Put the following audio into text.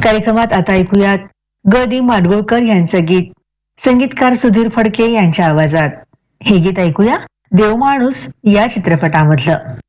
कार्यक्रमात आता ऐकूयात ग दी माडगुळकर यांचं गीत संगीतकार सुधीर फडके यांच्या आवाजात. हे गीत ऐकूया देवमाणूस या चित्रपटामधलं.